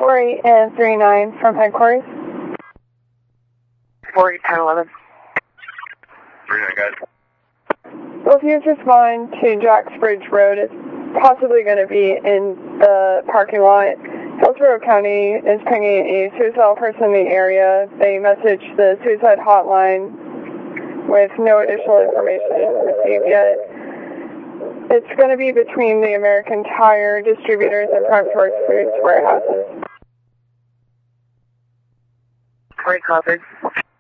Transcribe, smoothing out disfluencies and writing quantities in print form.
48 and 39 from headquarters. 48, 10, 11. 39, guys. Both units respond to Jacks Bridge Road. It's possibly going to be in the parking lot. Hillsborough County is pinging a suicidal person in the area. They messaged the suicide hotline with no additional information received yet. It's going to be between the American Tire distributors and Front Porch Foods warehouses. Great, copied.